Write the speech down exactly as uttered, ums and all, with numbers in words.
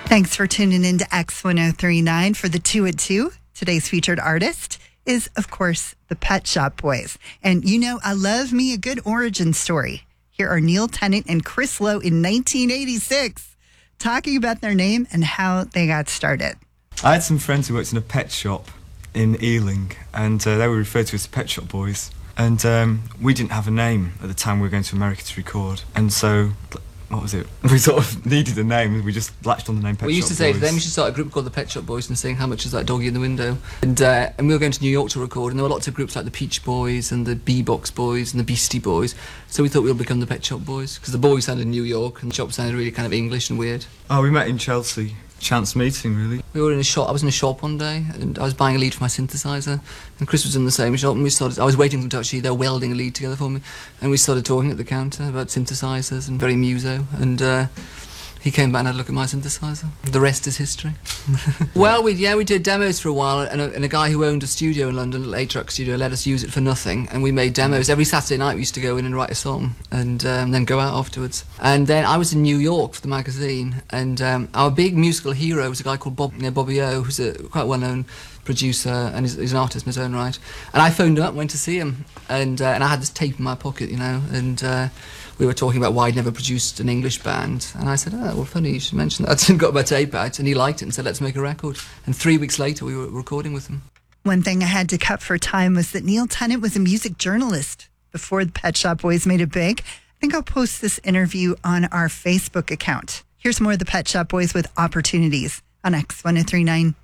Thanks for tuning in to X one oh three point nine for the two at two. Today's featured artist is, of course, the Pet Shop Boys. And you know, I love me a good origin story. Here are Neil Tennant and Chris Lowe in nineteen eighty-six talking about their name and how they got started. I had some friends who worked in a pet shop in Ealing, and uh, they were referred to as the Pet Shop Boys. And um, we didn't have a name at the time we were going to America to record. And so, what was it? We sort of needed a name, and we just latched on the name Pet Shop Boys. We used to say to them, you should start a group called the Pet Shop Boys and saying, how much is that doggy in the window? And uh, and we were going to New York to record, and there were lots of groups like the Peach Boys and the Bebox Boys and the Beastie Boys. So we thought we would become the Pet Shop Boys, because the boys sounded New York and the shop sounded really kind of English and weird. Oh, we met in Chelsea. Chance meeting, really. We were in a shop. I was in a shop one day, and I was buying a lead for my synthesizer, and Chris was in the same shop, and we started. I was waiting for them to actually. They were welding a lead together for me, and we started talking at the counter about synthesizers and very muso, and uh, he came back and had a look at my synthesizer. The rest is history. Well, we yeah we did demos for a while, and a, and a guy who owned a studio in London, a eight-track studio, let us use it for nothing, and we made demos every Saturday night. We used to go in and write a song, and um, then go out afterwards. And then I was in New York for the magazine, and um, our big musical hero was a guy called Bob, you know, Bobby O, who's a quite well-known producer, and he's, he's an artist in his own right. And I phoned him up and went to see him, and uh, and I had this tape in my pocket, you know, and uh, we were talking about why I'd never produced an English band, and I said, oh, well, funny you should mention that, and got my tape out, and he liked it and said, let's make a record. And three weeks later we were recording with him. One thing I had to cut for time was that Neil Tennant was a music journalist before the Pet Shop Boys made it big. I think I'll post this interview on our Facebook account. Here's more of the Pet Shop Boys with Opportunities on X one oh three point nine.